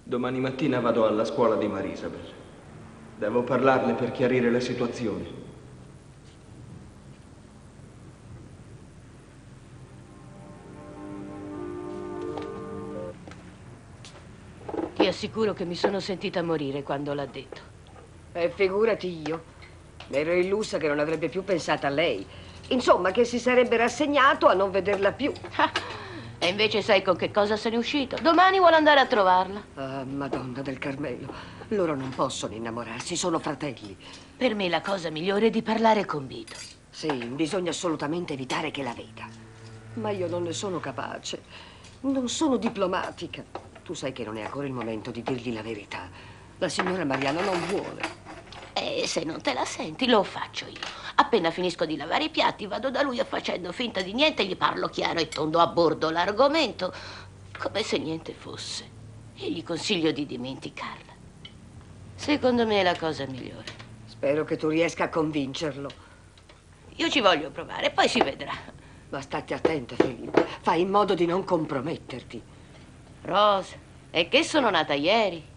Domani mattina vado alla scuola di Marisabel. Devo parlarle per chiarire la situazione. Ti assicuro che mi sono sentita morire quando l'ha detto. Figurati io. Ero illusa che non avrebbe più pensato a lei. Insomma, che si sarebbe rassegnato a non vederla più. E invece sai con che cosa se n'è uscito? Domani vuole andare a trovarla. Ah, Madonna del Carmelo. Loro non possono innamorarsi, sono fratelli. Per me la cosa migliore è di parlare con Vito. Sì, bisogna assolutamente evitare che la veda. Ma io non ne sono capace. Non sono diplomatica. Tu sai che non è ancora il momento di dirgli la verità. La signora Mariana non vuole. E se non te la senti, lo faccio io. Appena finisco di lavare i piatti, vado da lui e facendo finta di niente, gli parlo chiaro e tondo a bordo l'argomento, come se niente fosse. E gli consiglio di dimenticarla. Secondo me è la cosa migliore. Spero che tu riesca a convincerlo. Io ci voglio provare, poi si vedrà. Ma state attenta, Filippo. Fai in modo di non comprometterti. Rosa, è che sono nata ieri.